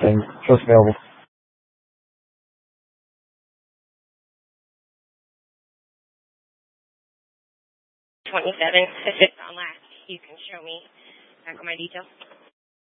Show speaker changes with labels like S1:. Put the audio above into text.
S1: and first available.
S2: 27, if it's on last, you can show me back on my details.